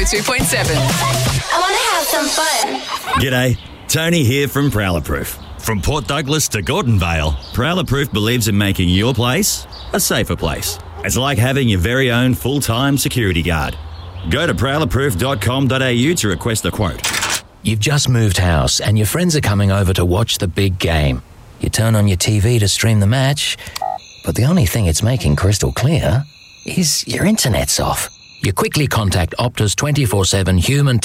102.7. I want to have some fun. G'day, Tony here from Prowlerproof. From Port Douglas to Gordon Vale, Prowlerproof believes in making your place a safer place. It's like having your very own full-time security guard. Go to prowlerproof.com.au to request a quote. You've just moved house and your friends are coming over to watch the big game. You turn on your TV to stream the match, but the only thing it's making crystal clear is your internet's off. You quickly contact Optus 24/7 human